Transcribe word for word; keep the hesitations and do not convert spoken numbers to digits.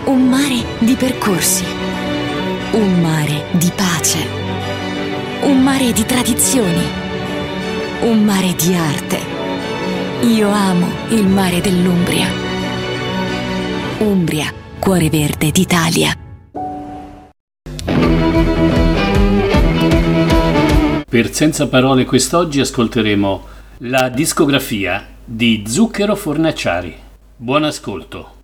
Un mare di percorsi, un mare di pace, un mare di tradizioni, un mare di arte. Io amo il mare dell'Umbria. Umbria, cuore verde d'Italia. Per Senza Parole quest'oggi ascolteremo la discografia di Zucchero Fornaciari. Buon ascolto.